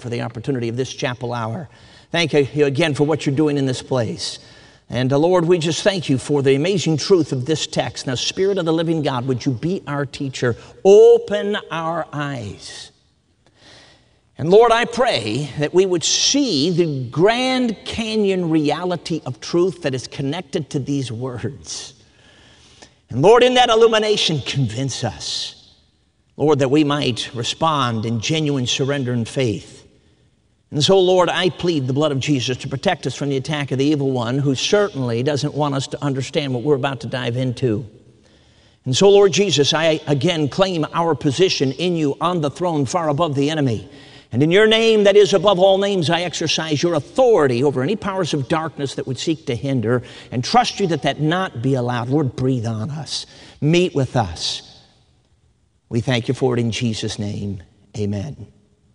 for the opportunity of this chapel hour. Thank you again for what you're doing in this place. And Lord, we just thank you for the amazing truth of this text. Now, Spirit of the living God, would you be our teacher? Open our eyes. And Lord, I pray that we would see the Grand Canyon reality of truth that is connected to these words. And Lord, in that illumination, convince us, Lord, that we might respond in genuine surrender and faith. And so, Lord, I plead the blood of Jesus to protect us from the attack of the evil one, who certainly doesn't want us to understand what we're about to dive into. And so, Lord Jesus, I again claim our position in you on the throne far above the enemy. And in your name that is above all names, I exercise your authority over any powers of darkness that would seek to hinder, and trust you that that not be allowed. Lord, breathe on us. Meet with us. We thank you for it in Jesus' name. Amen.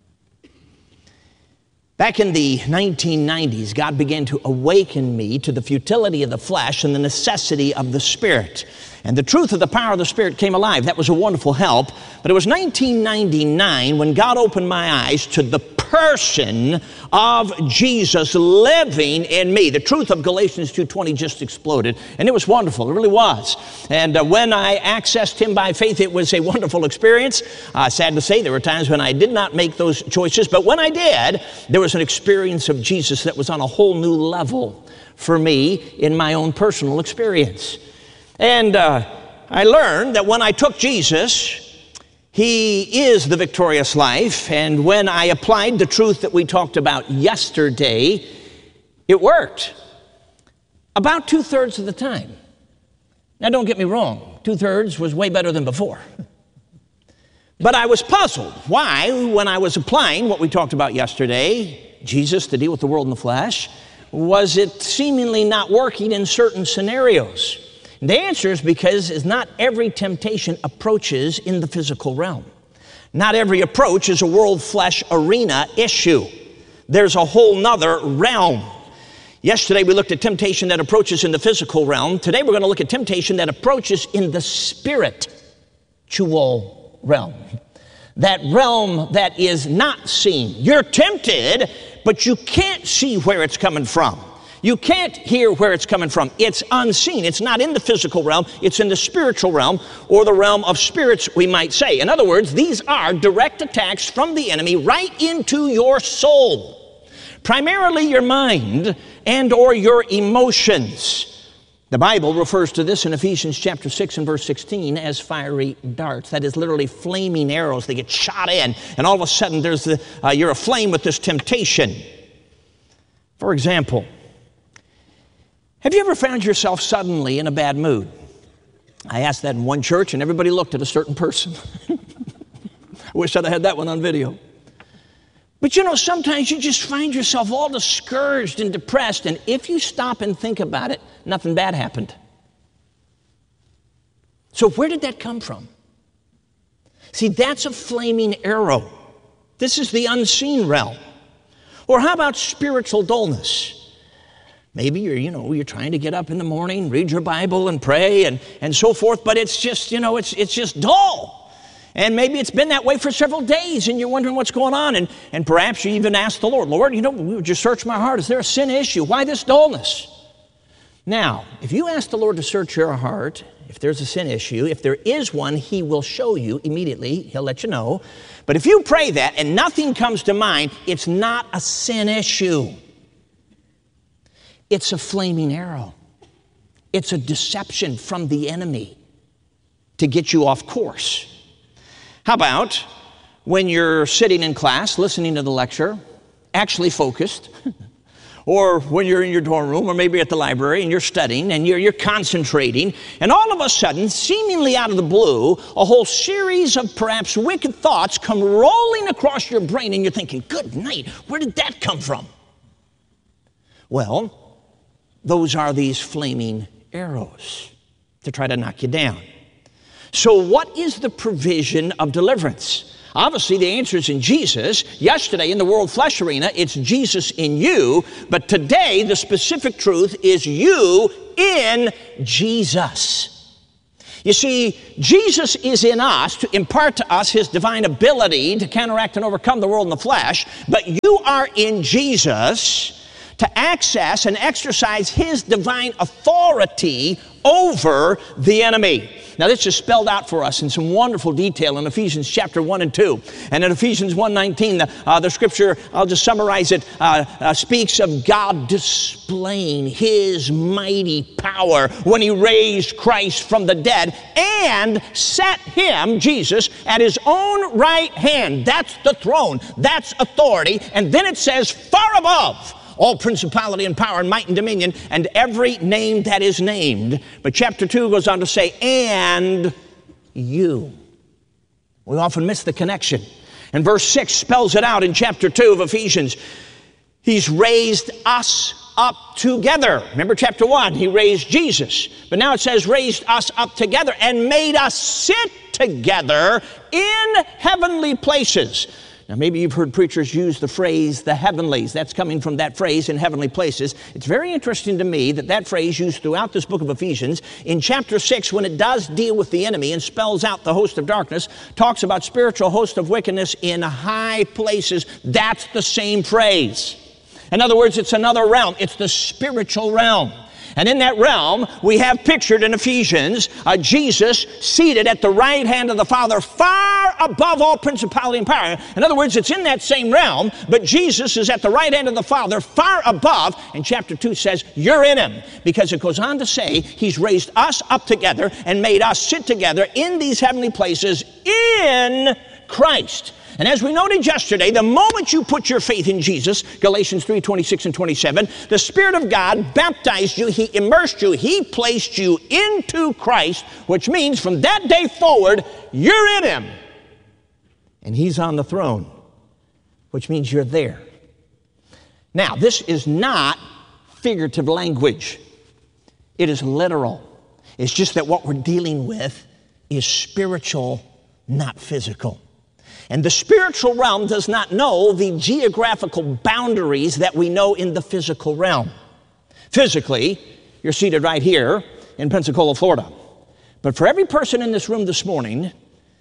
Back in the 1990s, God began to awaken me to the futility of the flesh and the necessity of the Spirit. And the truth of the power of the Spirit came alive. That was a wonderful help. But it was 1999 when God opened my eyes to the person of Jesus living in me. The truth of Galatians 2:20 just exploded. And it was wonderful. It really was. And when I accessed him by faith, it was a wonderful experience. Sad to say, there were times when I did not make those choices. But when I did, there was an experience of Jesus that was on a whole new level for me in my own personal experience. And I learned that when I took Jesus, he is the victorious life. And when I applied the truth that we talked about yesterday, it worked. About 2/3 of the time. Now, don't get me wrong. 2/3 was way better than before. But I was puzzled. Why, when I was applying what we talked about yesterday, Jesus to deal with the world in the flesh, was it seemingly not working in certain scenarios? The answer is because not every temptation approaches in the physical realm. Not every approach is a world flesh arena issue. There's a whole nother realm. Yesterday we looked at temptation that approaches in the physical realm. Today we're going to look at temptation that approaches in the spiritual realm. That realm that is not seen. You're tempted, but you can't see where it's coming from. You can't hear where it's coming from. It's unseen. It's not in the physical realm. It's in the spiritual realm, or the realm of spirits, we might say. In other words, these are direct attacks from the enemy right into your soul. Primarily your mind and or your emotions. The Bible refers to this in Ephesians chapter 6 and verse 16 as fiery darts. That is literally flaming arrows. They get shot in, and all of a sudden you're aflame with this temptation. For example, have you ever found yourself suddenly in a bad mood? I asked that in one church, and everybody looked at a certain person. I wish I'd have had that one on video. But you know, sometimes you just find yourself all discouraged and depressed, and if you stop and think about it, nothing bad happened. So where did that come from? See, that's a flaming arrow. This is the unseen realm. Or how about spiritual dullness? Maybe you're trying to get up in the morning, read your Bible and pray and so forth, but it's just, it's just dull. And maybe it's been that way for several days and you're wondering what's going on. And perhaps you even ask the Lord, would you search my heart? Is there a sin issue? Why this dullness? Now, if you ask the Lord to search your heart, if there's a sin issue, if there is one, he will show you immediately. He'll let you know. But if you pray that and nothing comes to mind, it's not a sin issue. It's a flaming arrow. It's a deception from the enemy to get you off course. How about when you're sitting in class, listening to the lecture, actually focused, or when you're in your dorm room or maybe at the library and you're studying and you're concentrating, and all of a sudden, seemingly out of the blue, a whole series of perhaps wicked thoughts come rolling across your brain and you're thinking, good night, where did that come from? Well, those are these flaming arrows to try to knock you down. So what is the provision of deliverance? Obviously, the answer is in Jesus. Yesterday, in the world flesh arena, it's Jesus in you. But today, the specific truth is you in Jesus. You see, Jesus is in us to impart to us his divine ability to counteract and overcome the world in the flesh, but you are in Jesus to access and exercise his divine authority over the enemy. Now, this is spelled out for us in some wonderful detail in Ephesians chapter 1 and 2. And in Ephesians 1:19, the scripture, I'll just summarize it, speaks of God displaying his mighty power when he raised Christ from the dead and set him, Jesus, at his own right hand. That's the throne. That's authority. And then it says, far above all principality and power and might and dominion and every name that is named. But chapter 2 goes on to say, and you. We often miss the connection. And verse 6 spells it out in chapter 2 of Ephesians. He's raised us up together. Remember chapter 1, he raised Jesus. But now it says raised us up together and made us sit together in heavenly places. Now, maybe you've heard preachers use the phrase, the heavenlies. That's coming from that phrase, in heavenly places. It's very interesting to me that that phrase used throughout this book of Ephesians, in chapter 6, when it does deal with the enemy and spells out the host of darkness, talks about spiritual host of wickedness in high places. That's the same phrase. In other words, it's another realm. It's the spiritual realm. And in that realm, we have pictured in Ephesians Jesus seated at the right hand of the Father, far above all principality and power. In other words, it's in that same realm, but Jesus is at the right hand of the Father, far above. And chapter 2 says, you're in him. Because it goes on to say, he's raised us up together and made us sit together in these heavenly places in Christ. And as we noted yesterday, the moment you put your faith in Jesus, Galatians 3:26 and 27, the Spirit of God baptized you, he immersed you, he placed you into Christ, which means from that day forward, you're in him. And he's on the throne, which means you're there. Now, this is not figurative language. It is literal. It's just that what we're dealing with is spiritual, not physical. And the spiritual realm does not know the geographical boundaries that we know in the physical realm. Physically, you're seated right here in Pensacola, Florida. But for every person in this room this morning,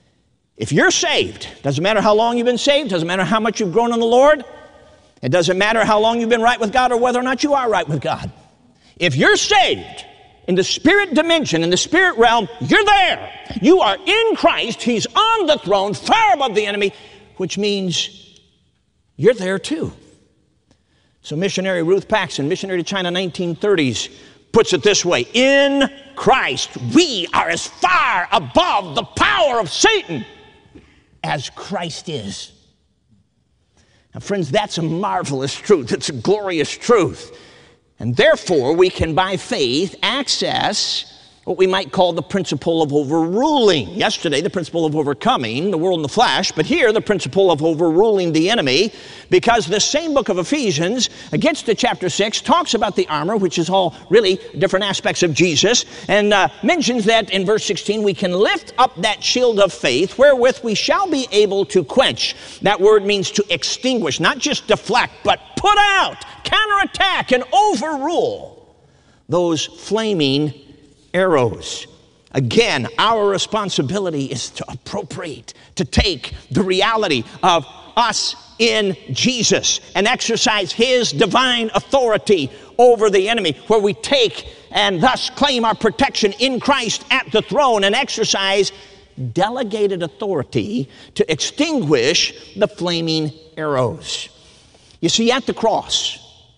if you're saved, doesn't matter how long you've been saved, doesn't matter how much you've grown in the Lord, it doesn't matter how long you've been right with God or whether or not you are right with God. If you're saved, in the spirit dimension, in the spirit realm, you're there. You are in Christ. He's on the throne, far above the enemy, which means you're there too. So missionary Ruth Paxson, missionary to China, 1930s, puts it this way: in Christ, we are as far above the power of Satan as Christ is. Now, friends, that's a marvelous truth. It's a glorious truth. And therefore, we can, by faith, access what we might call the principle of overruling. Yesterday, the principle of overcoming the world in the flesh, but here, the principle of overruling the enemy, because the same book of Ephesians, gets to chapter 6, talks about the armor, which is all really different aspects of Jesus, and mentions that in verse 16, we can lift up that shield of faith, wherewith we shall be able to quench. That word means to extinguish, not just deflect, but put out, counterattack, and overrule those flaming arrows. Again, our responsibility is to appropriate, to take the reality of us in Jesus and exercise his divine authority over the enemy, where we take and thus claim our protection in Christ at the throne and exercise delegated authority to extinguish the flaming arrows. You see, at the cross,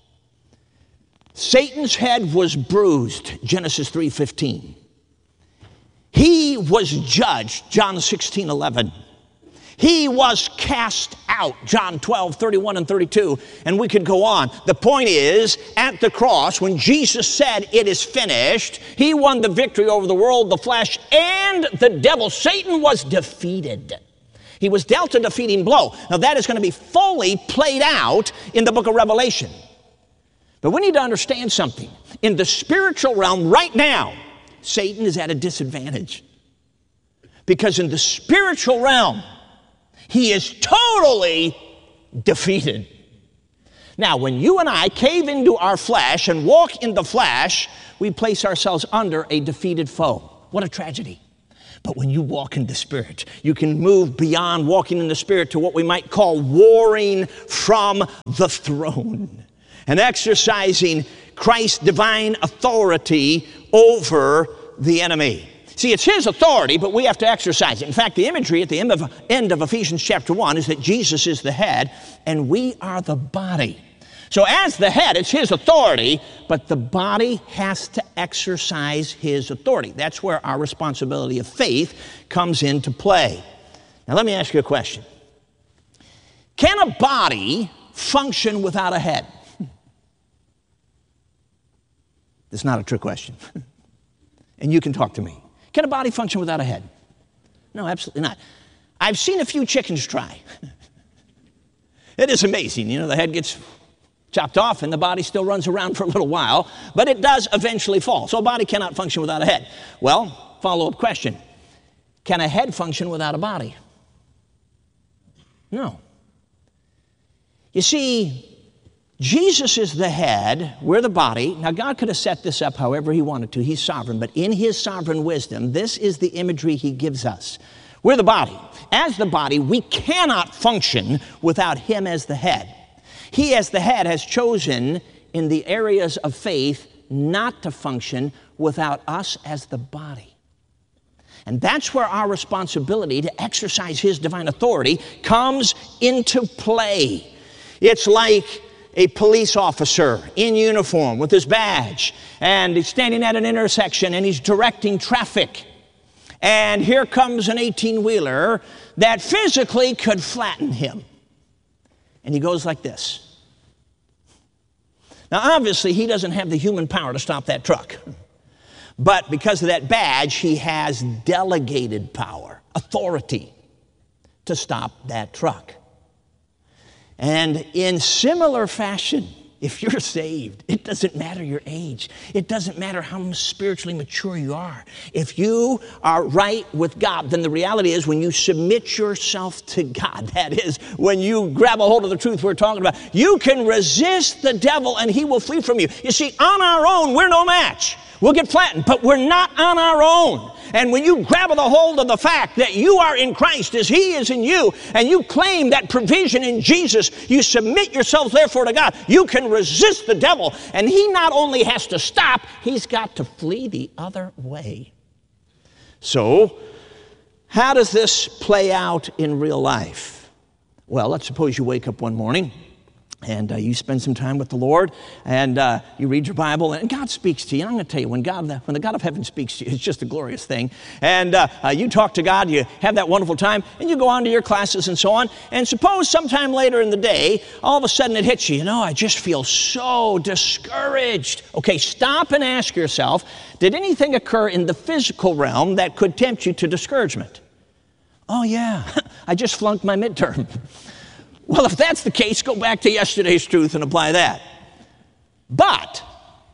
Satan's head was bruised, Genesis 3:15. He was judged, John 16:11. He was cast out, John 12:31 and 32, and we could go on. The point is, at the cross, when Jesus said, it is finished, he won the victory over the world, the flesh, and the devil. Satan was defeated. He was dealt a defeating blow. Now, that is going to be fully played out in the book of Revelation. But we need to understand something. In the spiritual realm right now, Satan is at a disadvantage. Because in the spiritual realm, he is totally defeated. Now, when you and I cave into our flesh and walk in the flesh, we place ourselves under a defeated foe. What a tragedy. But when you walk in the Spirit, you can move beyond walking in the Spirit to what we might call warring from the throne and exercising Christ's divine authority over the enemy. See, it's his authority, but we have to exercise it. In fact, the imagery at the end of Ephesians chapter 1 is that Jesus is the head and we are the body. So as the head, it's his authority, but the body has to exercise his authority. That's where our responsibility of faith comes into play. Now let me ask you a question. Can a body function without a head? That's not a trick question. And you can talk to me. Can a body function without a head? No, absolutely not. I've seen a few chickens try. It is amazing. You know, the head gets chopped off and the body still runs around for a little while, but it does eventually fall. So a body cannot function without a head. Well, follow-up question. Can a head function without a body? No. You see, Jesus is the head, we're the body. Now, God could have set this up however he wanted to. He's sovereign, but in his sovereign wisdom, this is the imagery he gives us. We're the body. As the body, we cannot function without him as the head. He, as the head, has chosen in the areas of faith not to function without us as the body. And that's where our responsibility to exercise his divine authority comes into play. It's like a police officer in uniform with his badge, and he's standing at an intersection and he's directing traffic. And here comes an 18-wheeler that physically could flatten him. And he goes like this. Now, obviously, he doesn't have the human power to stop that truck. But because of that badge, he has delegated power, authority to stop that truck. And in similar fashion, if you're saved, it doesn't matter your age. It doesn't matter how spiritually mature you are. If you are right with God, then the reality is when you submit yourself to God, that is, when you grab a hold of the truth we're talking about, you can resist the devil and he will flee from you. You see, on our own, we're no match. We'll get flattened, but we're not on our own. And when you grab the hold of the fact that you are in Christ as he is in you, and you claim that provision in Jesus, you submit yourself therefore to God, you can resist the devil. And he not only has to stop, he's got to flee the other way. So, how does this play out in real life? Well, let's suppose you wake up one morning and you spend some time with the Lord, and you read your Bible, and God speaks to you. And I'm going to tell you, when the God of heaven speaks to you, it's just a glorious thing. And you talk to God, you have that wonderful time, and you go on to your classes and so on. And suppose sometime later in the day, all of a sudden it hits you. You know, I just feel so discouraged. Okay, stop and ask yourself, did anything occur in the physical realm that could tempt you to discouragement? Oh, yeah, I just flunked my midterm. Well, if that's the case, go back to yesterday's truth and apply that. But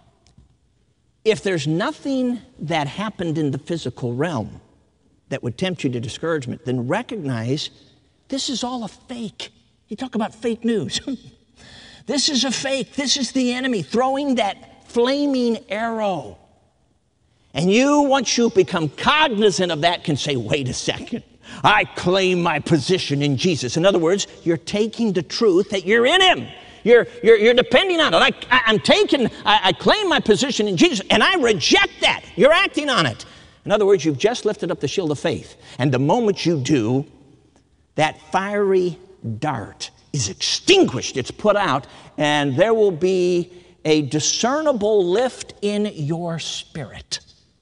if there's nothing that happened in the physical realm that would tempt you to discouragement, then recognize this is all a fake. You talk about fake news. This is a fake. This is the enemy throwing that flaming arrow. And you, once you become cognizant of that, can say, wait a second. I claim my position in Jesus. In other words, you're taking the truth that you're in him. You're depending on it. I claim my position in Jesus, and I reject that. You're acting on it. In other words, you've just lifted up the shield of faith. And the moment you do, that fiery dart is extinguished. It's put out, and there will be a discernible lift in your spirit.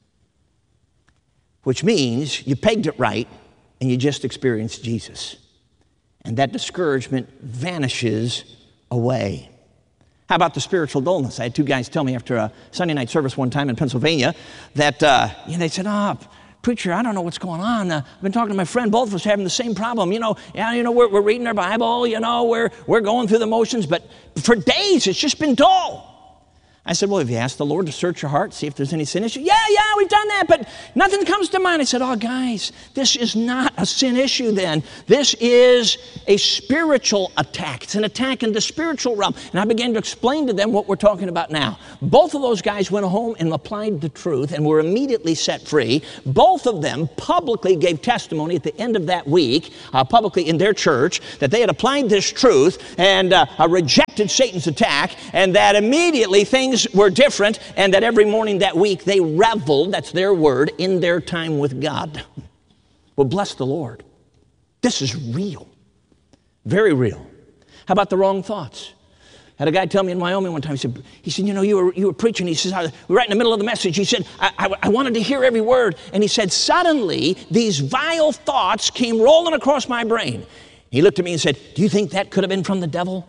Which means you pegged it right, and you just experienced Jesus. And that discouragement vanishes away. How about the spiritual dullness? I had two guys tell me after a Sunday night service one time in Pennsylvania that they said, preacher, I don't know what's going on. I've been talking to my friend, both of us having the same problem. We're reading our Bible, we're going through the motions, but for days it's just been dull. I said, well, have you asked the Lord to search your heart, see if there's any sin issue? Yeah, we've done that, but nothing comes to mind. I said, oh, guys, this is not a sin issue then. This is a spiritual attack. It's an attack in the spiritual realm. And I began to explain to them what we're talking about now. Both of those guys went home and applied the truth and were immediately set free. Both of them publicly gave testimony at the end of that week, publicly in their church, that they had applied this truth and rejected Satan's attack, and that immediately things were different, and that every morning that week they reveled, that's their word, in their time with God. Well, bless the Lord. This is real. Very real. How about the wrong thoughts? I had a guy tell me in Wyoming one time, he said, you know, you were preaching. He says, right in the middle of the message, he said, I wanted to hear every word. And he said, suddenly, these vile thoughts came rolling across my brain. He looked at me and said, do you think that could have been from the devil?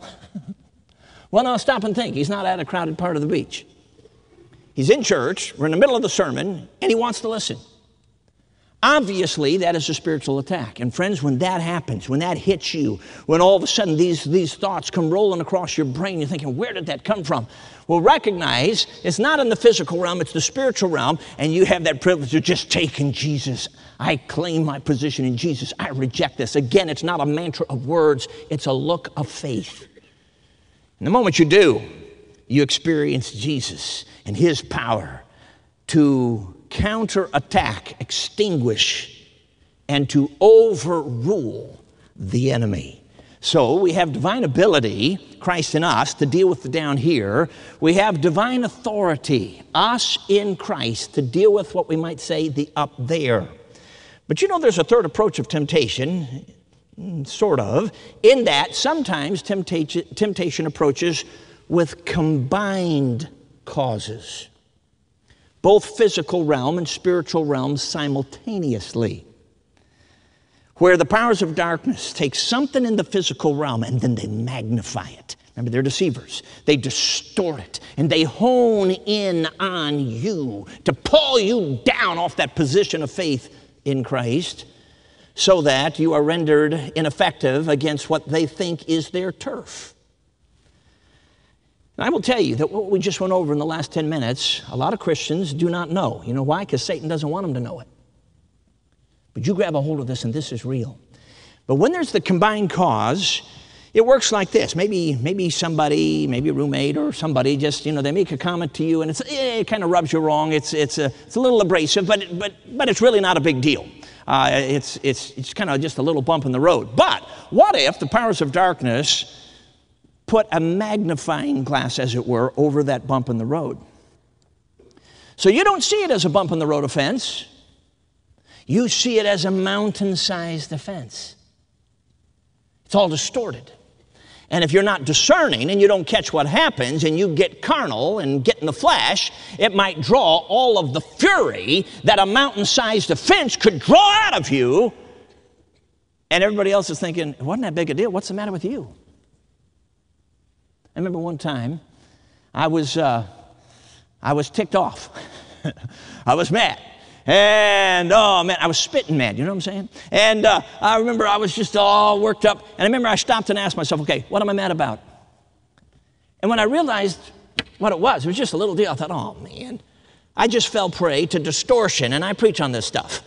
Well, now stop and think. He's not at a crowded part of the beach. He's in church. We're in the middle of the sermon, and he wants to listen. Obviously, that is a spiritual attack. And friends, when that happens, when that hits you, when all of a sudden these thoughts come rolling across your brain, you're thinking, where did that come from? Well, recognize it's not in the physical realm, it's the spiritual realm, and you have that privilege of just taking Jesus. I claim my position in Jesus. I reject this. Again, it's not a mantra of words, it's a look of faith. And the moment you do, you experience Jesus and his power to counterattack, extinguish, and to overrule the enemy. So we have divine ability, Christ in us, to deal with the down here. We have divine authority, us in Christ, to deal with what we might say the up there. But you know, there's a third approach of temptation, sort of, in that sometimes temptation approaches with combined causes, both physical realm and spiritual realms simultaneously, where the powers of darkness take something in the physical realm and then they magnify it. Remember, they're deceivers. They distort it, and they hone in on you to pull you down off that position of faith in Christ, so that you are rendered ineffective against what they think is their turf. And I will tell you that what we just went over in the last 10 minutes, a lot of Christians do not know. You know why? Because Satan doesn't want them to know it. But you grab a hold of this, and this is real. But when there's the combined cause, it works like this. Maybe somebody, maybe a roommate or somebody just, you know, they make a comment to you, and it kind of rubs you wrong. It's a little abrasive, but it's really not a big deal. It's kind of just a little bump in the road. But what if the powers of darkness put a magnifying glass, as it were, over that bump in the road? So you don't see it as a bump in the road offense. You see it as a mountain-sized offense. It's all distorted. And if you're not discerning and you don't catch what happens and you get carnal and get in the flesh, it might draw all of the fury that a mountain-sized offense could draw out of you. And everybody else is thinking, it wasn't that big a deal. What's the matter with you? I remember one time I was ticked off. I was mad. And, oh, man, I was spitting mad, you know what I'm saying? And I remember I was just all worked up. And I remember I stopped and asked myself, okay, what am I mad about? And when I realized what it was just a little deal. I thought, oh, man, I just fell prey to distortion, and I preach on this stuff.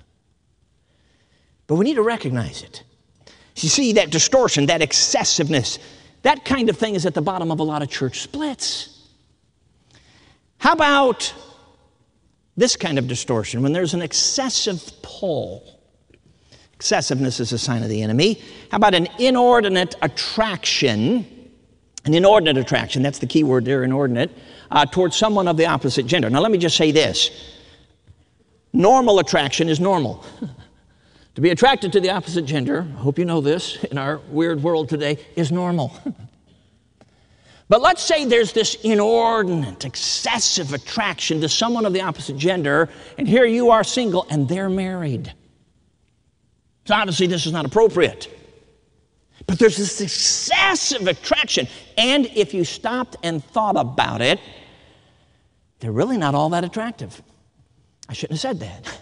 But we need to recognize it. You see, that distortion, that excessiveness, that kind of thing is at the bottom of a lot of church splits. How about this kind of distortion, when there's an excessive pull? Excessiveness is a sign of the enemy. How about an inordinate attraction? An inordinate attraction, that's the key word there, inordinate, towards someone of the opposite gender. Now let me just say this. Normal attraction is normal. To be attracted to the opposite gender, I hope you know this, in our weird world today, is normal. But let's say there's this inordinate, excessive attraction to someone of the opposite gender, and here you are single, and they're married. So obviously this is not appropriate. But there's this excessive attraction, and if you stopped and thought about it, they're really not all that attractive. I shouldn't have said that.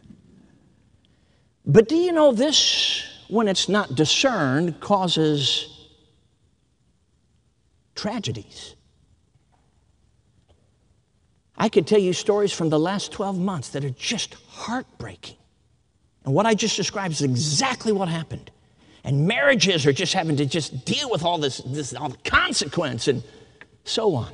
But do you know this, when it's not discerned, causes tragedies? I could tell you stories from the last 12 months that are just heartbreaking. And what I just described is exactly what happened. And marriages are just having to just deal with all this all the consequence and so on.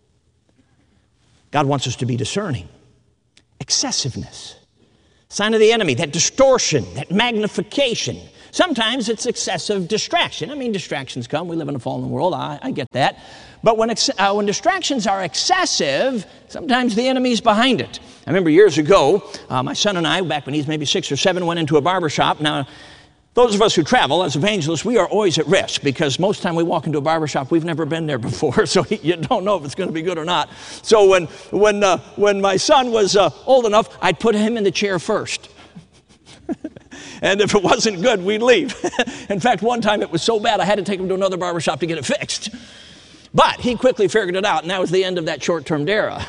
God wants us to be discerning. Excessiveness. Sign of the enemy, that distortion, that magnification. Sometimes it's excessive distraction. I mean, distractions come. We live in a fallen world. I get that. But when distractions are excessive, sometimes the enemy's behind it. I remember years ago, my son and I, back when he's maybe 6 or 7, went into a barbershop. Now, those of us who travel as evangelists, we are always at risk because most of the time we walk into a barbershop, we've never been there before, so you don't know if it's going to be good or not. So when my son was old enough, I'd put him in the chair first. And if it wasn't good, we'd leave. In fact, one time it was so bad I had to take him to another barbershop to get it fixed. But he quickly figured it out, and that was the end of that short-term era.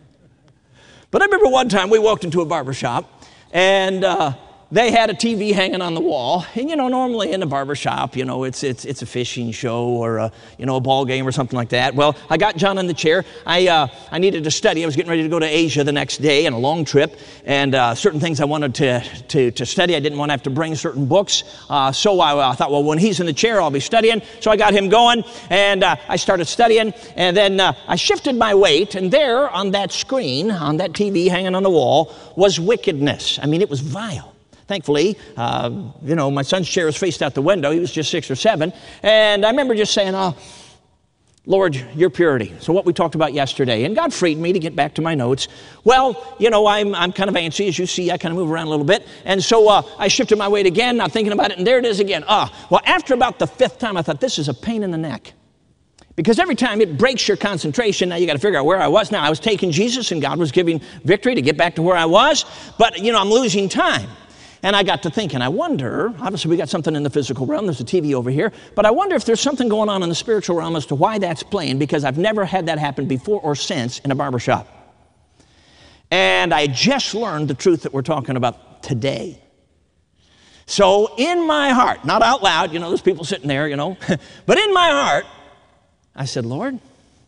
But I remember one time we walked into a barbershop, and they had a TV hanging on the wall. And, normally in a barbershop, it's a fishing show or, a ball game or something like that. Well, I got John in the chair. I needed to study. I was getting ready to go to Asia the next day on a long trip. And certain things I wanted to study. I didn't want to have to bring certain books. So I thought, well, when he's in the chair, I'll be studying. So I got him going, and I started studying. And then I shifted my weight. And there on that screen, on that TV hanging on the wall, was wickedness. I mean, it was vile. Thankfully, my son's chair was faced out the window. He was just 6 or 7. And I remember just saying, oh, Lord, your purity. So what we talked about yesterday. And God freed me to get back to my notes. Well, I'm kind of antsy. As you see, I kind of move around a little bit. And so I shifted my weight again, not thinking about it. And there it is again. Well, after about the 5th time, I thought, this is a pain in the neck. Because every time it breaks your concentration, now you got to figure out where I was. Now, I was taking Jesus, and God was giving victory to get back to where I was. But, I'm losing time. And I got to thinking, I wonder, obviously we got something in the physical realm, there's a TV over here, but I wonder if there's something going on in the spiritual realm as to why that's playing, because I've never had that happen before or since in a barbershop. And I just learned the truth that we're talking about today. So in my heart, not out loud, there's people sitting there, but in my heart, I said, Lord,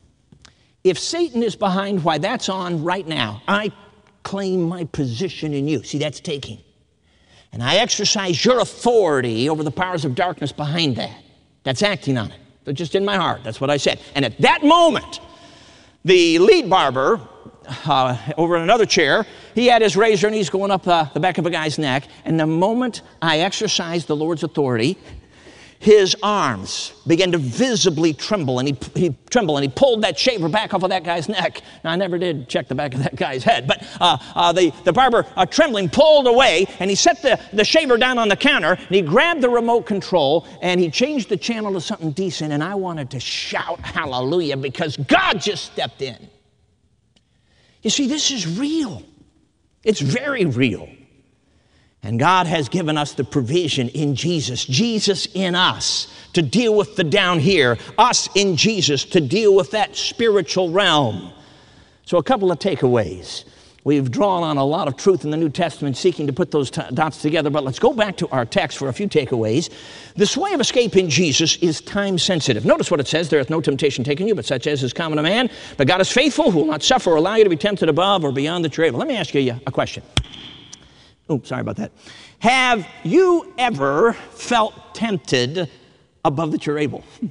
if Satan is behind why that's on right now, I claim my position in you. See, that's taking. And I exercise your authority over the powers of darkness behind that. That's acting on it. But just in my heart, that's what I said. And at that moment, the lead barber over in another chair, he had his razor and he's going up the back of a guy's neck. And the moment I exercised the Lord's authority, his arms began to visibly tremble, and he trembled, and he pulled that shaver back off of that guy's neck. Now, I never did check the back of that guy's head, but the barber, trembling, pulled away, and he set the shaver down on the counter, and he grabbed the remote control, and he changed the channel to something decent, and I wanted to shout hallelujah because God just stepped in. You see, this is real. It's very real. And God has given us the provision in Jesus, Jesus in us, to deal with the down here, us in Jesus to deal with that spiritual realm. So a couple of takeaways. We've drawn on a lot of truth in the New Testament, seeking to put those dots together, but let's go back to our text for a few takeaways. This way of escape in Jesus is time sensitive. Notice what it says, there is no temptation taken you, but such as is common to man. But God is faithful, who will not suffer or allow you to be tempted above or beyond that you're able. Let me ask you a question. Oh, sorry about that. Have you ever felt tempted above that you're able? In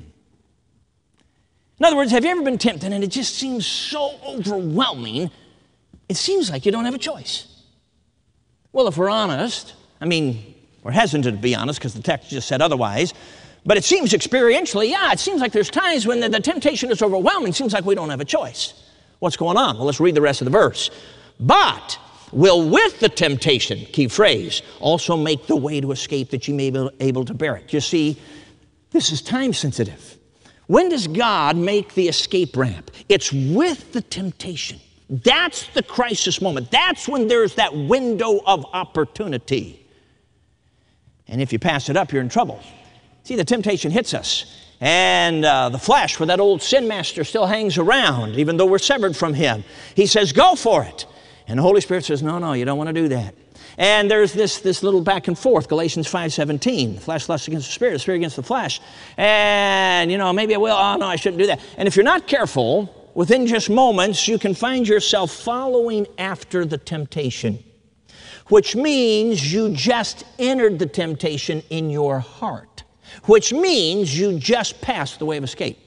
other words, have you ever been tempted and it just seems so overwhelming, it seems like you don't have a choice? Well, if we're honest, we're hesitant to be honest because the text just said otherwise, but it seems experientially, it seems like there's times when the temptation is overwhelming, it seems like we don't have a choice. What's going on? Well, let's read the rest of the verse. But will with the temptation, key phrase, also make the way to escape that you may be able to bear it. You see, this is time sensitive. When does God make the escape ramp? It's with the temptation. That's the crisis moment. That's when there's that window of opportunity. And if you pass it up, you're in trouble. See, the temptation hits us. And the flesh, where that old sin master still hangs around, even though we're severed from him. He says, go for it. And the Holy Spirit says, no, you don't want to do that. And there's this little back and forth, Galatians 5:17. The flesh lusts against the spirit against the flesh. And, maybe I will. Oh, no, I shouldn't do that. And if you're not careful, within just moments, you can find yourself following after the temptation, which means you just entered the temptation in your heart, which means you just passed the way of escape.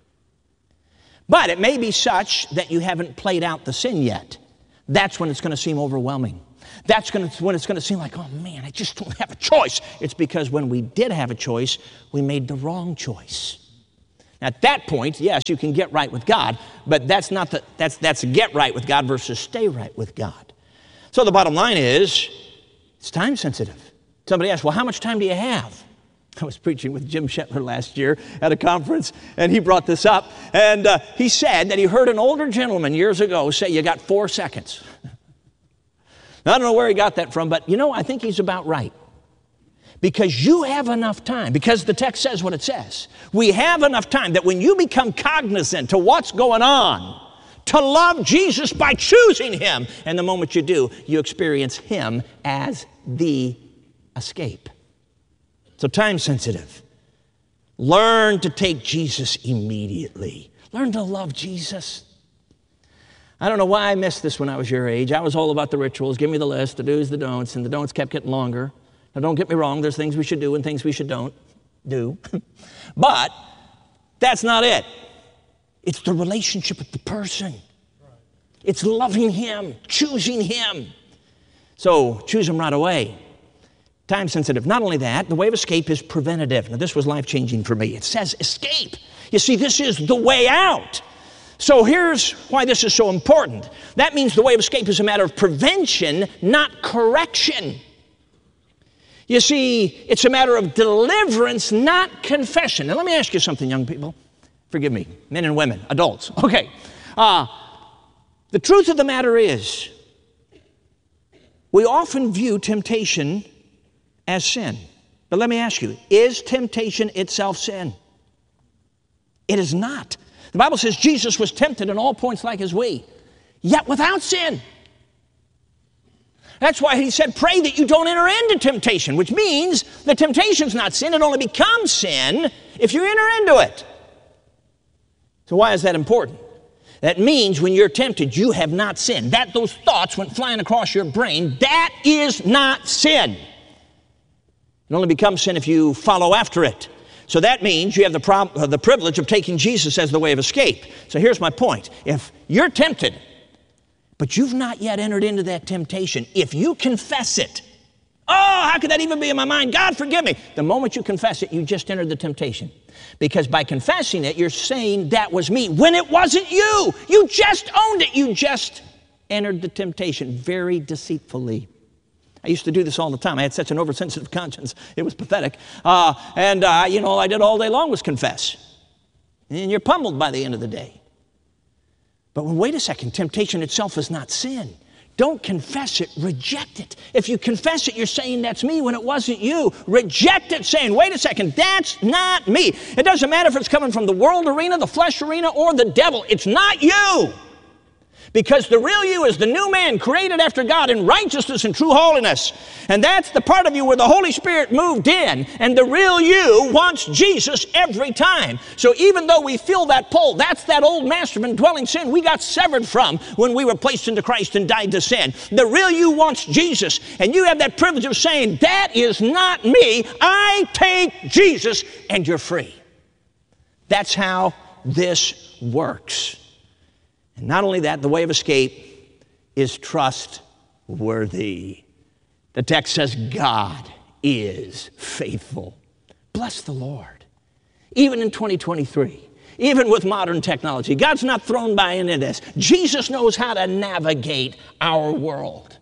But it may be such that you haven't played out the sin yet. That's when it's going to seem overwhelming. That's when it's going to seem like, oh man, I just don't have a choice. It's because when we did have a choice, we made the wrong choice. At that point, yes, you can get right with God, but that's get right with God versus stay right with God. So the bottom line is, it's time sensitive. Somebody asked, well, how much time do you have? I was preaching with Jim Shetler last year at a conference, and he brought this up. And he said that he heard an older gentleman years ago say, you got 4 seconds. Now, I don't know where he got that from, but I think he's about right. Because you have enough time, because the text says what it says. We have enough time that when you become cognizant to what's going on, to love Jesus by choosing Him, and the moment you do, you experience Him as the escape. So time sensitive. Learn to take Jesus immediately. Learn to love Jesus. I don't know why I missed this when I was your age. I was all about the rituals. Give me the list, the do's, the don'ts, and the don'ts kept getting longer. Now, don't get me wrong. There's things we should do and things we should don't do. But that's not it. It's the relationship with the person. It's loving Him, choosing Him. So choose Him right away. Time sensitive. Not only that, the way of escape is preventative. Now, this was life-changing for me. It says escape. You see, this is the way out. So here's why this is so important. That means the way of escape is a matter of prevention, not correction. You see, it's a matter of deliverance, not confession. Now, let me ask you something, young people. Forgive me, men and women, adults. Okay. The truth of the matter is, we often view temptation as sin. But let me ask you, is temptation itself sin? It is not. The Bible says Jesus was tempted in all points like as we, yet without sin. That's why He said, pray that you don't enter into temptation, which means the temptation's not sin. It only becomes sin if you enter into it. So why is that important? That means when you're tempted, you have not sinned. Those thoughts went flying across your brain. That is not sin. It only becomes sin if you follow after it. So that means you have the privilege of taking Jesus as the way of escape. So here's my point. If you're tempted, but you've not yet entered into that temptation, if you confess it, oh, how could that even be in my mind? God, forgive me. The moment you confess it, you just entered the temptation. Because by confessing it, you're saying that was me when it wasn't you. You just owned it. You just entered the temptation very deceitfully. I used to do this all the time. I had such an oversensitive conscience. It was pathetic. I did all day long was confess. And you're pummeled by the end of the day. But wait a second, temptation itself is not sin. Don't confess it, reject it. If you confess it, you're saying that's me when it wasn't you. Reject it, saying, wait a second, that's not me. It doesn't matter if it's coming from the world arena, the flesh arena, or the devil. It's not you. Because the real you is the new man created after God in righteousness and true holiness. And that's the part of you where the Holy Spirit moved in. And the real you wants Jesus every time. So even though we feel that pull, that's that old masterman dwelling sin we got severed from when we were placed into Christ and died to sin. The real you wants Jesus. And you have that privilege of saying, that is not me. I take Jesus, and you're free. That's how this works. And not only that, the way of escape is trustworthy. The text says God is faithful. Bless the Lord. Even in 2023, even with modern technology, God's not thrown by any of this. Jesus knows how to navigate our world.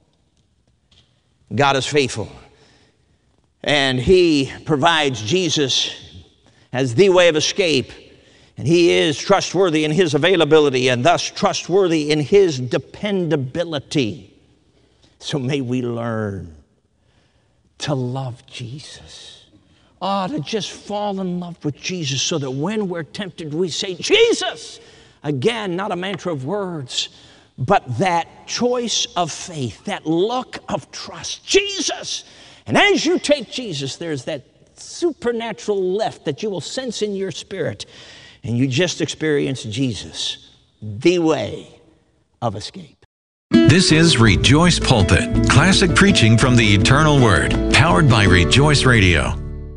God is faithful. And He provides Jesus as the way of escape. And He is trustworthy in His availability and thus trustworthy in His dependability. So may we learn to love Jesus. To just fall in love with Jesus so that when we're tempted, we say, Jesus! Again, not a mantra of words, but that choice of faith, that look of trust. Jesus! And as you take Jesus, there's that supernatural lift that you will sense in your spirit. And you just experience Jesus the way of escape. This is Rejoice Pulpit, classic preaching from the eternal Word, powered by Rejoice Radio.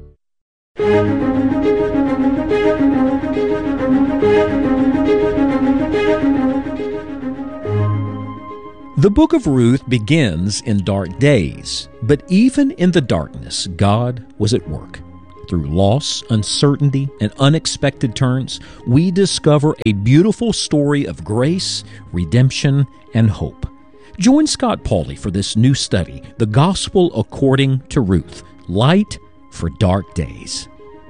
The book of Ruth begins in dark days, but even in the darkness, God was at work. Through loss, uncertainty, and unexpected turns, we discover a beautiful story of grace, redemption, and hope. Join Scott Pauley for this new study, The Gospel According to Ruth, Light for Dark Days.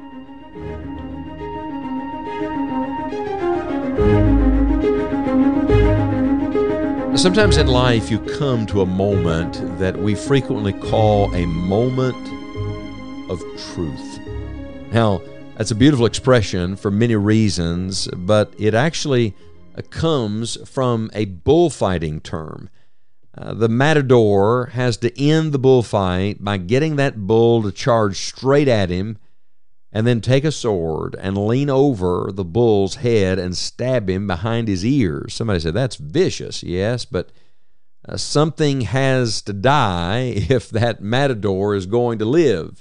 Sometimes in life you come to a moment that we frequently call a moment of truth. Now, that's a beautiful expression for many reasons, but it actually comes from a bullfighting term. The matador has to end the bullfight by getting that bull to charge straight at him and then take a sword and lean over the bull's head and stab him behind his ears. Somebody said, that's vicious. Yes, but something has to die if that matador is going to live.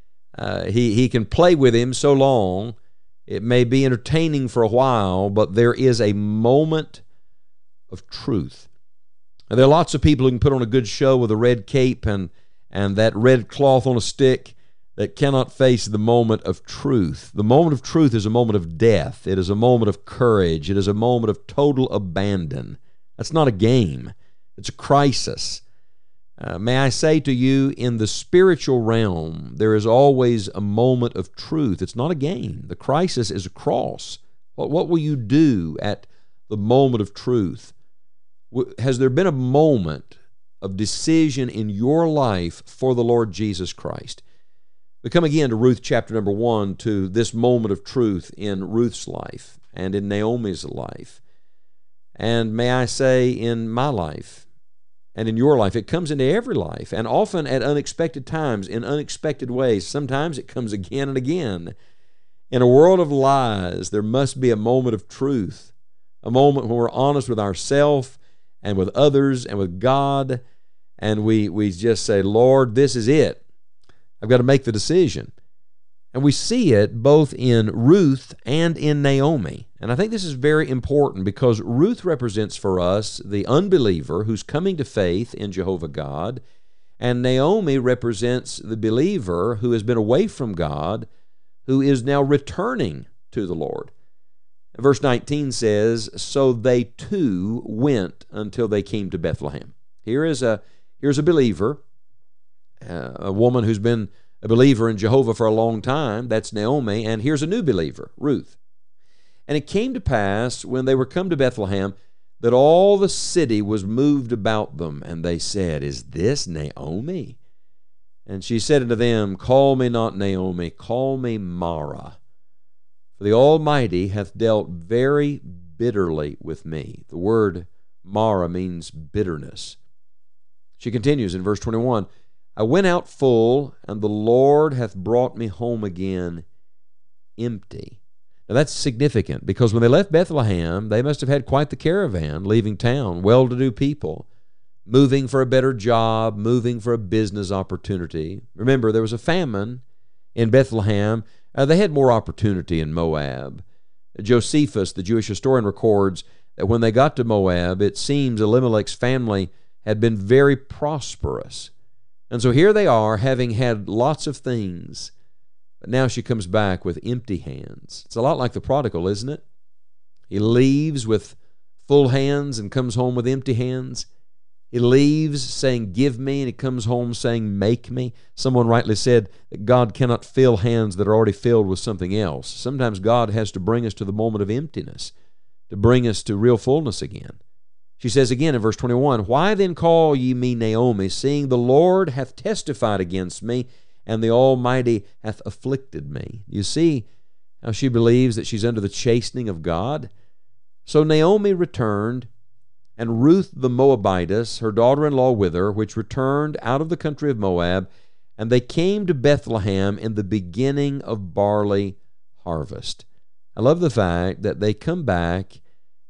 He can play with him so long, it may be entertaining for a while, but there is a moment of truth. And there are lots of people who can put on a good show with a red cape and that red cloth on a stick that cannot face the moment of truth. The moment of truth is a moment of death. It is a moment of courage. It is a moment of total abandon. That's not a game. It's a crisis. May I say to you, in the spiritual realm, there is always a moment of truth. It's not a game. The crisis is a cross. What will you do at the moment of truth? Has there been a moment of decision in your life for the Lord Jesus Christ? We come again to Ruth chapter number 1, to this moment of truth in Ruth's life and in Naomi's life. And may I say, in my life and in your life, it comes into every life, and often at unexpected times, in unexpected ways. Sometimes it comes again and again. In a world of lies, there must be a moment of truth, a moment when we're honest with ourselves and with others and with God, and we just say, Lord, this is it. I've got to make the decision. And we see it both in Ruth and in Naomi. And I think this is very important because Ruth represents for us the unbeliever who's coming to faith in Jehovah God, and Naomi represents the believer who has been away from God, who is now returning to the Lord. Verse 19 says, so they too went until they came to Bethlehem. Here's a believer, a woman who's been a believer in Jehovah for a long time. That's Naomi. And here's a new believer, Ruth. And it came to pass, when they were come to Bethlehem, that all the city was moved about them. And they said, is this Naomi? And she said unto them, call me not Naomi, call me Mara. For the Almighty hath dealt very bitterly with me. The word Mara means bitterness. She continues in verse 21, I went out full, and the Lord hath brought me home again empty. Now that's significant, because when they left Bethlehem, they must have had quite the caravan leaving town, well-to-do people, moving for a better job, moving for a business opportunity. Remember, there was a famine in Bethlehem. They had more opportunity in Moab. Josephus, the Jewish historian, records that when they got to Moab, it seems Elimelech's family had been very prosperous. And so here they are, having had lots of things, but now she comes back with empty hands. It's a lot like the prodigal, isn't it? He leaves with full hands and comes home with empty hands. He leaves saying, give me, and he comes home saying, make me. Someone rightly said that God cannot fill hands that are already filled with something else. Sometimes God has to bring us to the moment of emptiness, to bring us to real fullness again. She says again in verse 21, why then call ye me Naomi, seeing the Lord hath testified against me, and the Almighty hath afflicted me? You see how she believes that she's under the chastening of God? So Naomi returned, and Ruth the Moabitess, her daughter-in-law with her, which returned out of the country of Moab, and they came to Bethlehem in the beginning of barley harvest. I love the fact that they come back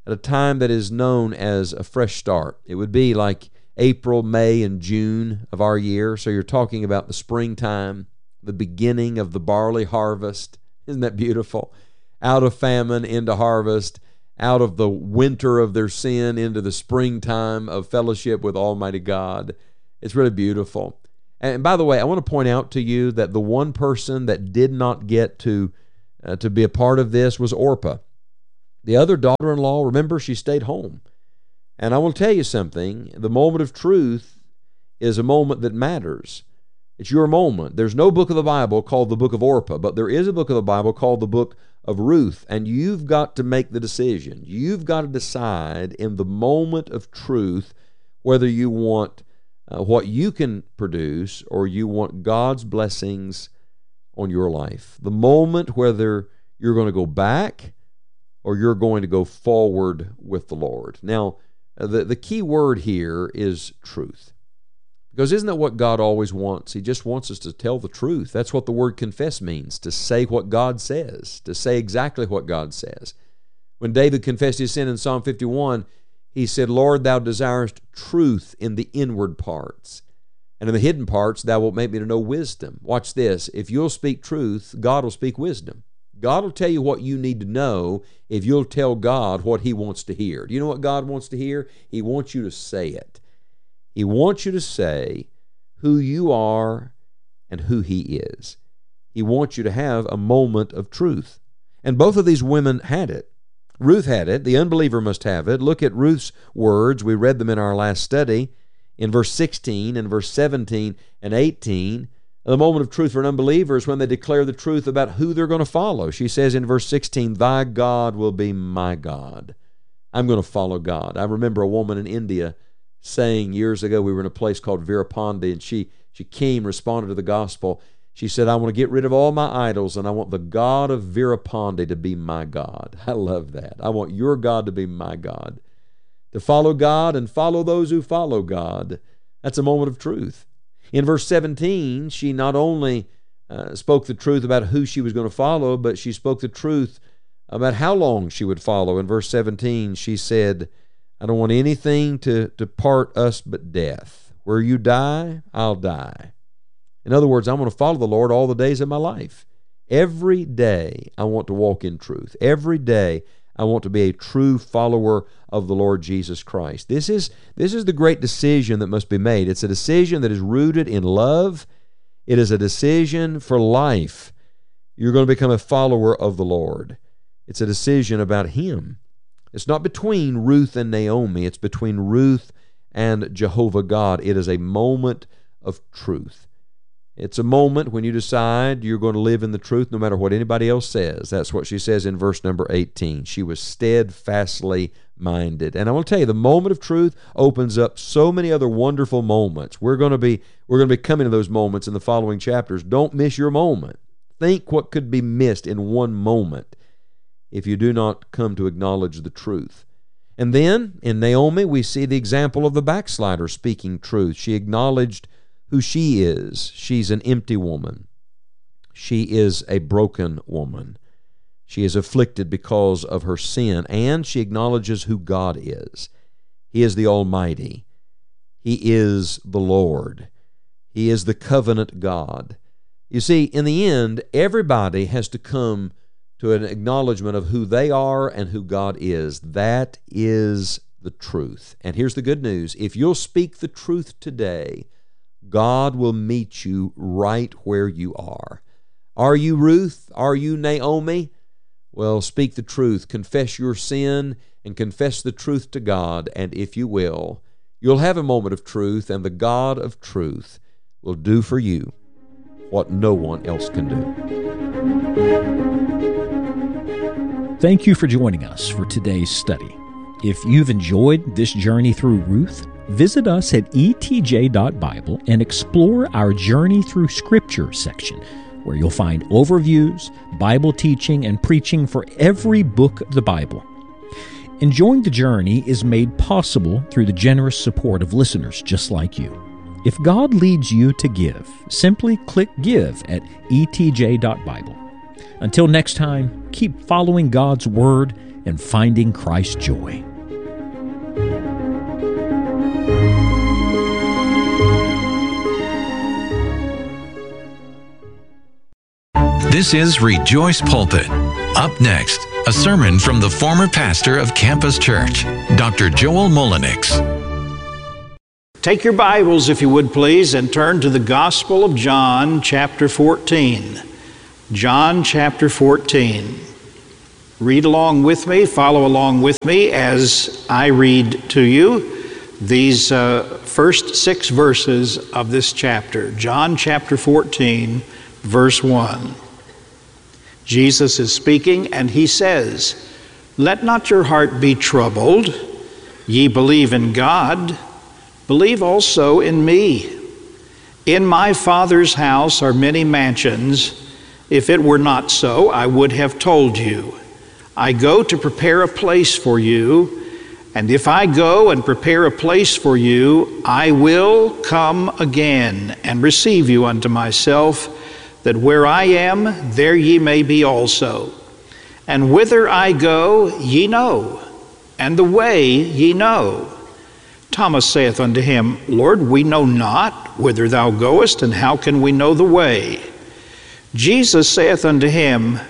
at a time that is known as a fresh start. It would be like April, May, and June of our year. So you're talking about the springtime, the beginning of the barley harvest. Isn't that beautiful? Out of famine into harvest, out of the winter of their sin into the springtime of fellowship with Almighty God. It's really beautiful. And by the way, I want to point out to you that the one person that did not get to be a part of this was Orpah. The other daughter-in-law, remember, she stayed home. And I will tell you something, the moment of truth is a moment that matters. It's your moment. There's no book of the Bible called the book of Orpah, but there is a book of the Bible called the book of Ruth, and you've got to make the decision. You've got to decide in the moment of truth whether you want what you can produce or you want God's blessings on your life. The moment whether you're going to go back or you're going to go forward with the Lord. Now, the key word here is truth. Because isn't that what God always wants? He just wants us to tell the truth. That's what the word confess means, to say what God says, to say exactly what God says. When David confessed his sin in Psalm 51, he said, Lord, thou desirest truth in the inward parts, and in the hidden parts thou wilt make me to know wisdom. Watch this. If you'll speak truth, God will speak wisdom. God will tell you what you need to know if you'll tell God what He wants to hear. Do you know what God wants to hear? He wants you to say it. He wants you to say who you are and who He is. He wants you to have a moment of truth. And both of these women had it. Ruth had it. The unbeliever must have it. Look at Ruth's words. We read them in our last study in verse 16 and verse 17 and 18. The moment of truth for an unbeliever is when they declare the truth about who they're going to follow. She says in verse 16, Thy God will be my God. I'm going to follow God. I remember a woman in India saying years ago, we were in a place called Virapandi, and she came, responded to the gospel. She said, I want to get rid of all my idols, and I want the God of Virapandi to be my God. I love that. I want your God to be my God. To follow God and follow those who follow God. That's a moment of truth. In verse 17, she not only spoke the truth about who she was going to follow, but she spoke the truth about how long she would follow. In verse 17, she said, I don't want anything to part us but death. Where you die, I'll die. In other words, I'm going to follow the Lord all the days of my life. Every day, I want to walk in truth. Every day, I want to be a true follower of the Lord Jesus Christ. This is the great decision that must be made. It's a decision that is rooted in love. It is a decision for life. You're going to become a follower of the Lord. It's a decision about Him. It's not between Ruth and Naomi. It's between Ruth and Jehovah God. It is a moment of truth. It's a moment when you decide you're going to live in the truth no matter what anybody else says. That's what she says in verse number 18. She was steadfastly minded. And I want to tell you, the moment of truth opens up so many other wonderful moments. We're going to be coming to those moments in the following chapters. Don't miss your moment. Think what could be missed in one moment if you do not come to acknowledge the truth. And then in Naomi, we see the example of the backslider speaking truth. She acknowledged who she is. She's an empty woman. She is a broken woman. She is afflicted because of her sin, and she acknowledges who God is. He is the Almighty. He is the Lord. He is the covenant God. You see, in the end, everybody has to come to an acknowledgement of who they are and who God is. That is the truth. And here's the good news. If you'll speak the truth today, God will meet you right where you are. Are you Ruth? Are you Naomi? Well, speak the truth. Confess your sin and confess the truth to God. And if you will, you'll have a moment of truth, and the God of truth will do for you what no one else can do. Thank you for joining us for today's study. If you've enjoyed this journey through Ruth, visit us at etj.bible and explore our Journey Through Scripture section, where you'll find overviews, Bible teaching, and preaching for every book of the Bible. Enjoying the journey is made possible through the generous support of listeners just like you. If God leads you to give, simply click Give at etj.bible. Until next time, keep following God's Word and finding Christ's joy. This is Rejoice Pulpit. Up next, a sermon from the former pastor of Campus Church, Dr. Joel Mullenix. Take your Bibles, if you would please, and turn to the Gospel of John, chapter 14. John, chapter 14. Read along with me, follow along with me as I read to you these first 6 verses of this chapter. John, chapter 14, verse 1. Jesus is speaking, and he says, "Let not your heart be troubled. Ye believe in God, believe also in me. In my Father's house are many mansions. If it were not so, I would have told you. I go to prepare a place for you, and if I go and prepare a place for you, I will come again and receive you unto myself, that where I am, there ye may be also. And whither I go, ye know, and the way ye know." Thomas saith unto him, "Lord, we know not whither thou goest, and how can we know the way?" Jesus saith unto him,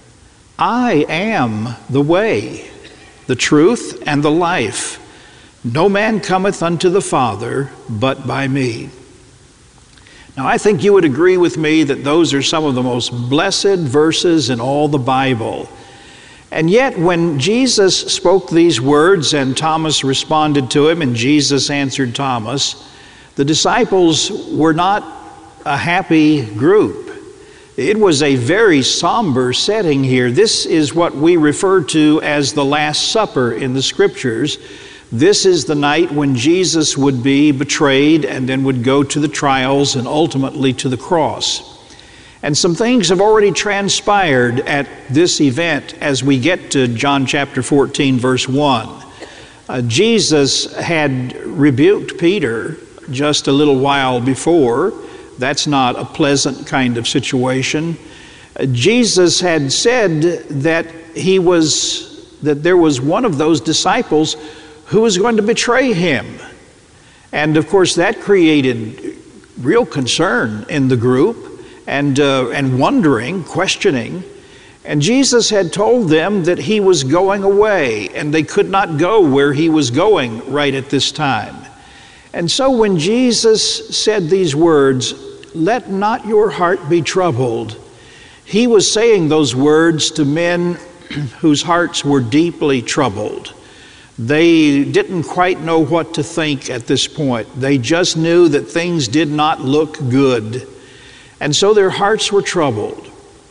"I am the way, the truth, and the life. No man cometh unto the Father but by me." Now, I think you would agree with me that those are some of the most blessed verses in all the Bible. And yet, when Jesus spoke these words and Thomas responded to him and Jesus answered Thomas, the disciples were not a happy group. It was a very somber setting here. This is what we refer to as the Last Supper in the Scriptures. This is the night when Jesus would be betrayed and then would go to the trials and ultimately to the cross. And some things have already transpired at this event as we get to John chapter 14, verse 1. Jesus had rebuked Peter just a little while before. That's not a pleasant kind of situation. Jesus had said that there was one of those disciples who was going to betray him. And of course that created real concern in the group and wondering, questioning. And Jesus had told them that he was going away and they could not go where he was going right at this time. And so when Jesus said these words, "Let not your heart be troubled," he was saying those words to men whose hearts were deeply troubled. They didn't quite know what to think at this point. They just knew that things did not look good. And so their hearts were troubled.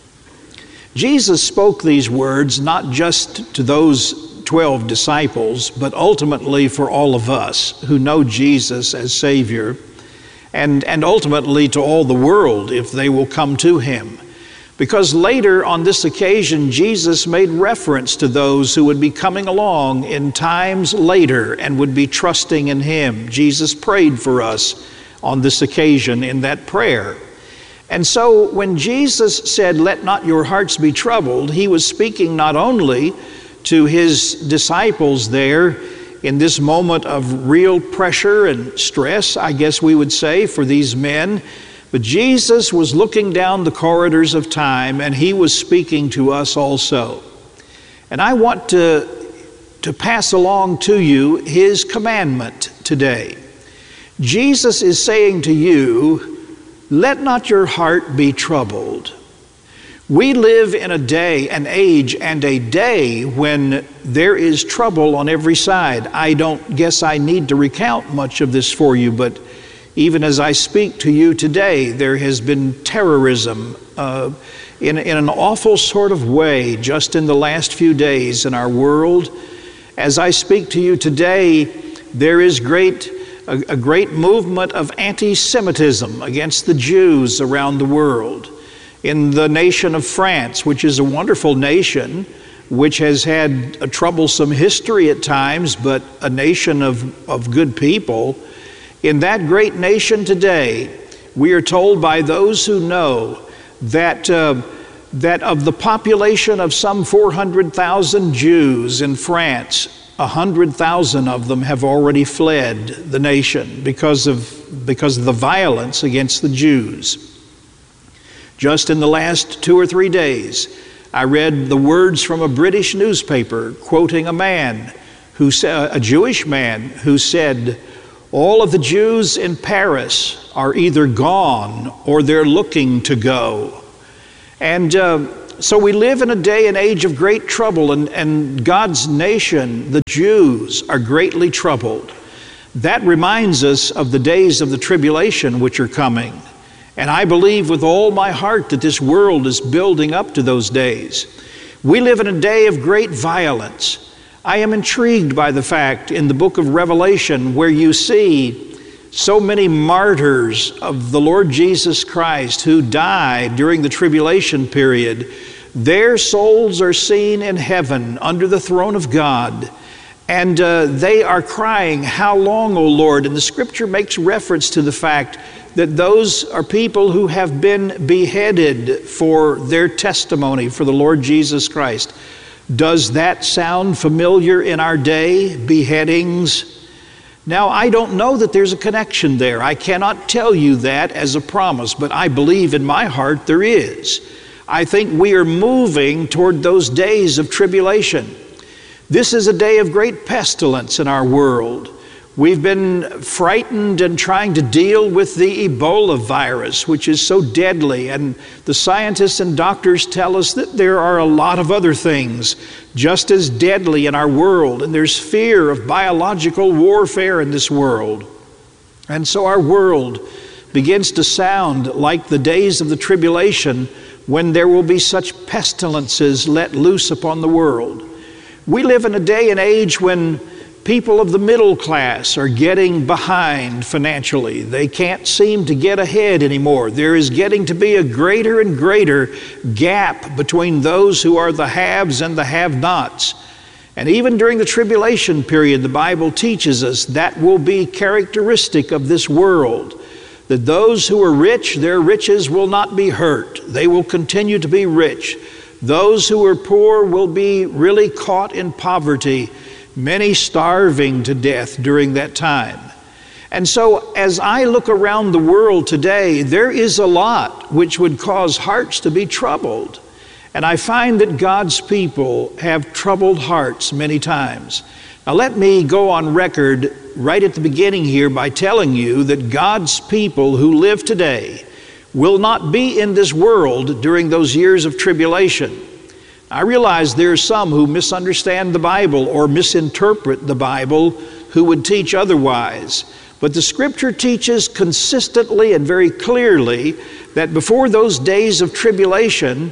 Jesus spoke these words not just to those 12 disciples, but ultimately for all of us who know Jesus as Savior, and ultimately to all the world if they will come to him. Because later on this occasion, Jesus made reference to those who would be coming along in times later and would be trusting in him. Jesus prayed for us on this occasion in that prayer. And so when Jesus said, "Let not your hearts be troubled," he was speaking not only to his disciples there in this moment of real pressure and stress, I guess we would say, for these men, but Jesus was looking down the corridors of time and he was speaking to us also. And I want to pass along to you his commandment today. Jesus is saying to you, let not your heart be troubled. We live in a day, an age, and a day when there is trouble on every side. I don't guess I need to recount much of this for you, but even as I speak to you today, there has been terrorism in an awful sort of way just in the last few days in our world. As I speak to you today, there is a great movement of anti-Semitism against the Jews around the world. In the nation of France, which is a wonderful nation, which has had a troublesome history at times, but a nation of good people, in that great nation today, we are told by those who know that that of the population of some 400,000 Jews in France, 100,000 of them have already fled the nation because of the violence against the Jews. Just in the last 2 or 3 days, I read the words from a British newspaper quoting a Jewish man who said, "All of the Jews in Paris are either gone or they're looking to go." And so we live in a day and age of great trouble, and God's nation, the Jews, are greatly troubled. That reminds us of the days of the tribulation which are coming. And I believe with all my heart that this world is building up to those days. We live in a day of great violence. I am intrigued by the fact in the book of Revelation where you see so many martyrs of the Lord Jesus Christ who died during the tribulation period. Their souls are seen in heaven under the throne of God. And they are crying, "How long, O Lord?" And the scripture makes reference to the fact that those are people who have been beheaded for their testimony for the Lord Jesus Christ. Does that sound familiar in our day? Beheadings. Now, I don't know that there's a connection there. I cannot tell you that as a promise, but I believe in my heart there is. I think we are moving toward those days of tribulation. This is a day of great pestilence in our world. We've been frightened and trying to deal with the Ebola virus, which is so deadly, and the scientists and doctors tell us that there are a lot of other things just as deadly in our world, and there's fear of biological warfare in this world. And so our world begins to sound like the days of the tribulation when there will be such pestilences let loose upon the world. We live in a day and age when people of the middle class are getting behind financially. They can't seem to get ahead anymore. There is getting to be a greater and greater gap between those who are the haves and the have-nots. And even during the tribulation period, the Bible teaches us that will be characteristic of this world. That those who are rich, their riches will not be hurt. They will continue to be rich. Those who are poor will be really caught in poverty, many starving to death during that time. And so as I look around the world today, there is a lot which would cause hearts to be troubled. And I find that God's people have troubled hearts many times. Now let me go on record right at the beginning here by telling you that God's people who live today will not be in this world during those years of tribulation. I realize there are some who misunderstand the Bible or misinterpret the Bible who would teach otherwise. But the Scripture teaches consistently and very clearly that before those days of tribulation,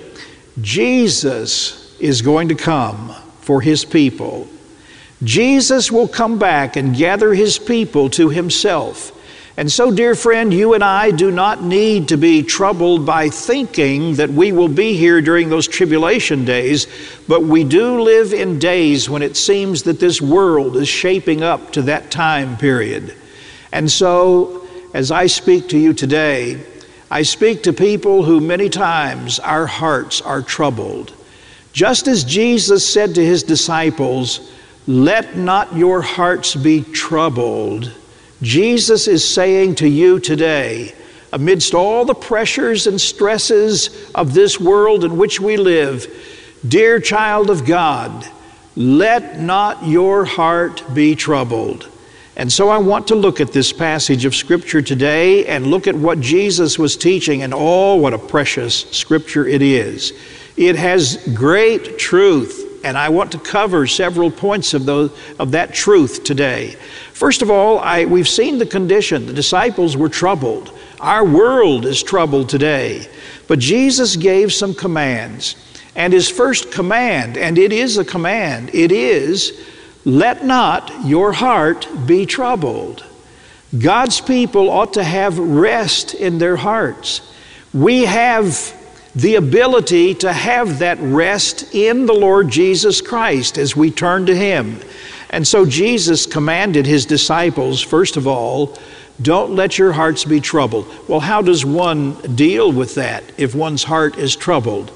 Jesus is going to come for His people. Jesus will come back and gather His people to Himself. And so, dear friend, you and I do not need to be troubled by thinking that we will be here during those tribulation days, but we do live in days when it seems that this world is shaping up to that time period. And so, as I speak to you today, I speak to people who many times our hearts are troubled. Just as Jesus said to His disciples, "Let not your hearts be troubled," Jesus is saying to you today, amidst all the pressures and stresses of this world in which we live, dear child of God, let not your heart be troubled. And so I want to look at this passage of Scripture today and look at what Jesus was teaching, and oh, what a precious Scripture it is. It has great truth. And I want to cover several points of that truth today. First of all, we've seen the condition. The disciples were troubled. Our world is troubled today. But Jesus gave some commands. And His first command, and it is a command, it is, let not your heart be troubled. God's people ought to have rest in their hearts. We have the ability to have that rest in the Lord Jesus Christ as we turn to Him. And so Jesus commanded His disciples, first of all, don't let your hearts be troubled. Well, how does one deal with that if one's heart is troubled?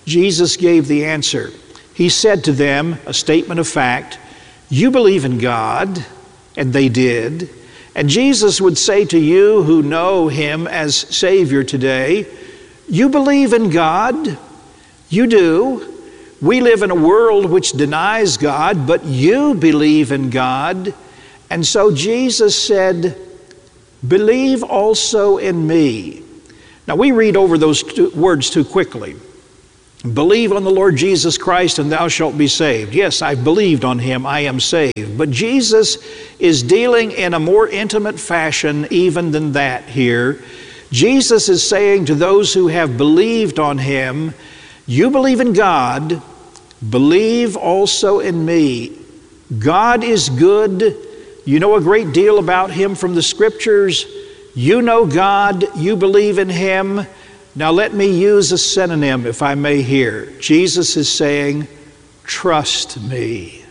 Jesus gave the answer. He said to them, a statement of fact, "You believe in God," and they did. And Jesus would say to you who know Him as Savior today, "You believe in God? You do. We live in a world which denies God, but you believe in God." And so Jesus said, "Believe also in me." Now we read over those words too quickly. Believe on the Lord Jesus Christ and thou shalt be saved. Yes, I've believed on Him, I am saved. But Jesus is dealing in a more intimate fashion even than that here. Jesus is saying to those who have believed on Him, you believe in God, believe also in me. God is good. You know a great deal about Him from the Scriptures. You know God, you believe in Him. Now let me use a synonym, if I may here. Jesus is saying, trust me.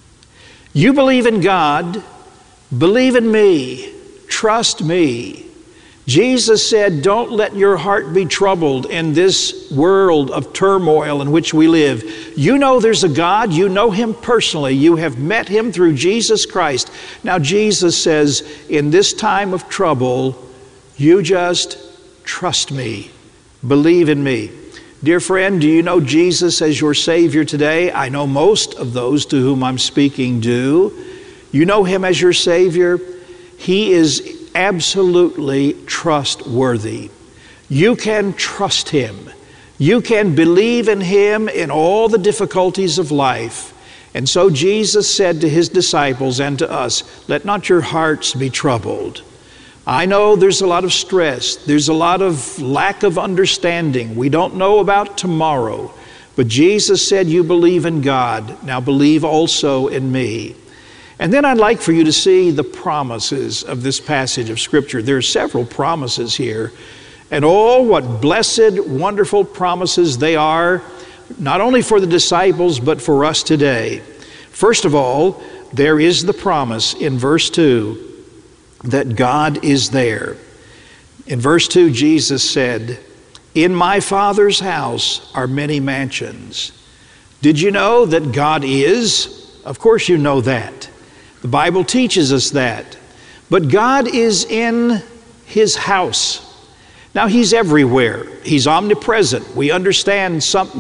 You believe in God, believe in me, trust me. Jesus said, don't let your heart be troubled in this world of turmoil in which we live. You know there's a God, you know Him personally, you have met Him through Jesus Christ. Now Jesus says, in this time of trouble, you just trust me. Believe in me. Dear friend, do you know Jesus as your Savior today? I know most of those to whom I'm speaking do. You know Him as your Savior? He is absolutely trustworthy. You can trust Him. You can believe in Him in all the difficulties of life. And so Jesus said to His disciples and to us, let not your hearts be troubled. I know there's a lot of stress. There's a lot of lack of understanding. We don't know about tomorrow. But Jesus said, you believe in God. Now believe also in me. And then I'd like for you to see the promises of this passage of Scripture. There are several promises here. And oh, what blessed, wonderful promises they are, not only for the disciples, but for us today. First of all, there is the promise in verse 2 that God is there. In verse 2, Jesus said, in my Father's house are many mansions. Did you know that God is? Of course you know that. The Bible teaches us that. But God is in His house. Now He's everywhere. He's omnipresent. We understand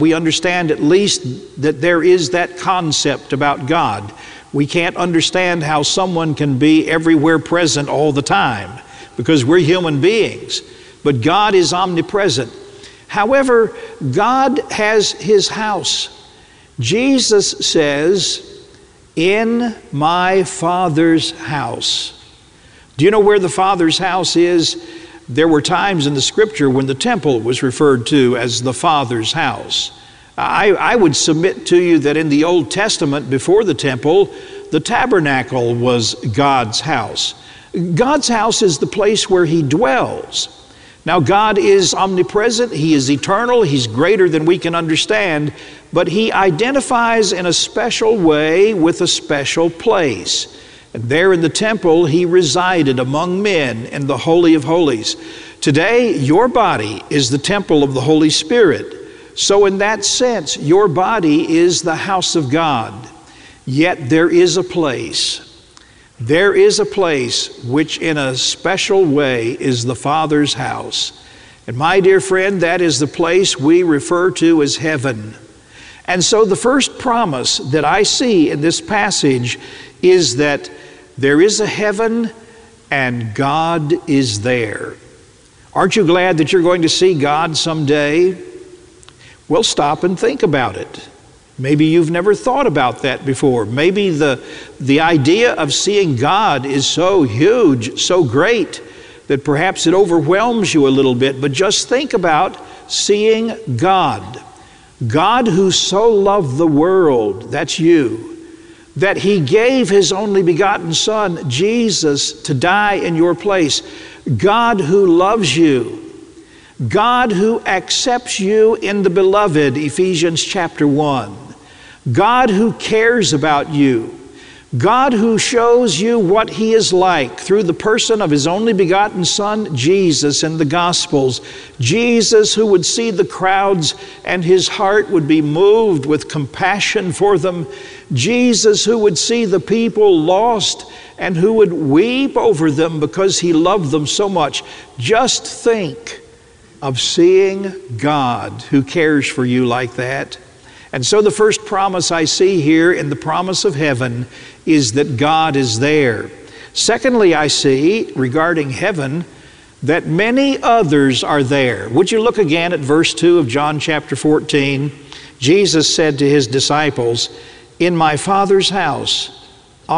at least that there is that concept about God. We can't understand how someone can be everywhere present all the time because we're human beings. But God is omnipresent. However, God has His house. Jesus says, in my Father's house. Do you know where the Father's house is? There were times in the Scripture when the temple was referred to as the Father's house. I would submit to you that in the Old Testament, before the temple, the tabernacle was God's house. God's house is the place where He dwells. Now, God is omnipresent, He is eternal, He's greater than we can understand, but He identifies in a special way with a special place. And there in the temple, He resided among men in the Holy of Holies. Today, your body is the temple of the Holy Spirit. So in that sense, your body is the house of God. Yet there is a place. There is a place which in a special way is the Father's house. And my dear friend, that is the place we refer to as heaven. And so the first promise that I see in this passage is that there is a heaven and God is there. Aren't you glad that you're going to see God someday? Well, stop and think about it. Maybe you've never thought about that before. Maybe the idea of seeing God is so huge, so great, that perhaps it overwhelms you a little bit. But just think about seeing God. God who so loved the world, that's you, that He gave His only begotten Son, Jesus, to die in your place. God who loves you. God who accepts you in the beloved, Ephesians chapter 1. God who cares about you. God who shows you what He is like through the person of His only begotten Son, Jesus, in the Gospels. Jesus who would see the crowds and His heart would be moved with compassion for them. Jesus who would see the people lost and who would weep over them because He loved them so much. Just think of seeing God who cares for you like that. And so the first promise I see here in the promise of heaven is that God is there. Secondly, I see regarding heaven that many others are there. Would you look again at verse 2 of John chapter 14? Jesus said to His disciples, "In my Father's house